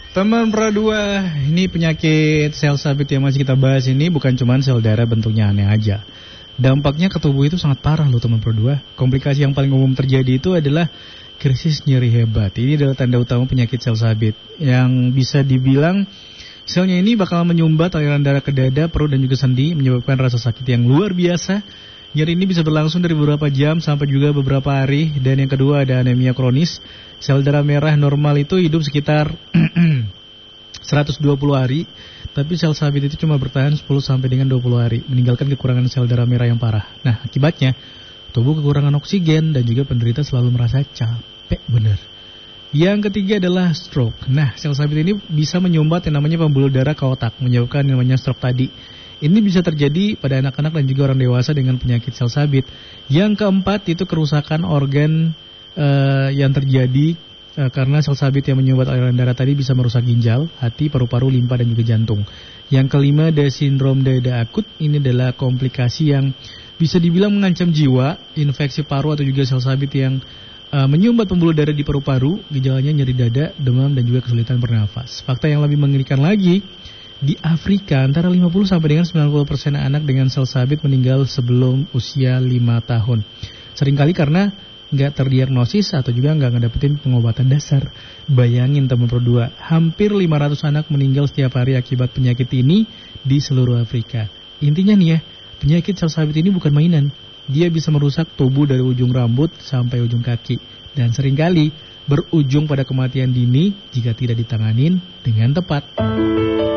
Teman Pro 2, ini penyakit sel sabit yang masih kita bahas ini bukan cuma sel darah bentuknya aneh aja. Dampaknya ke tubuh itu sangat parah loh teman Pro 2. Komplikasi yang paling umum terjadi itu adalah krisis nyeri hebat. Ini adalah tanda utama penyakit sel sabit yang bisa dibilang selnya ini bakal menyumbat aliran darah ke dada, perut dan juga sendi, menyebabkan rasa sakit yang luar biasa. Nyeri ini bisa berlangsung dari beberapa jam sampai juga beberapa hari. Dan yang kedua ada anemia kronis. Sel darah merah normal itu hidup sekitar 120 hari, tapi sel sabit itu cuma bertahan 10 sampai dengan 20 hari, meninggalkan kekurangan sel darah merah yang parah. Nah, akibatnya tubuh kekurangan oksigen dan juga penderita selalu merasa capek bener. Yang ketiga adalah stroke. Nah, sel sabit ini bisa menyumbat yang namanya pembuluh darah ke otak, menyebabkan yang namanya stroke tadi. Ini bisa terjadi pada anak-anak dan juga orang dewasa dengan penyakit sel sabit. Yang keempat itu kerusakan organ yang terjadi karena sel sabit yang menyumbat aliran darah tadi bisa merusak ginjal, hati, paru-paru, limpa dan juga jantung. Yang kelima ada sindrom dada akut. Ini adalah komplikasi yang bisa dibilang mengancam jiwa, infeksi paru atau juga sel sabit yang menyumbat pembuluh darah di paru-paru, gejalanya nyeri dada, demam dan juga kesulitan bernafas. Fakta yang lebih mengerikan lagi, di Afrika antara 50 sampai dengan 90% anak dengan sel sabit meninggal sebelum usia 5 tahun. Seringkali karena nggak terdiagnosis atau juga nggak ngedapetin pengobatan dasar. Bayangin teman Pro 2, hampir 500 anak meninggal setiap hari akibat penyakit ini di seluruh Afrika. Intinya nih ya, penyakit sel sabit ini bukan mainan. Dia bisa merusak tubuh dari ujung rambut sampai ujung kaki. Dan seringkali berujung pada kematian dini jika tidak ditanganin dengan tepat.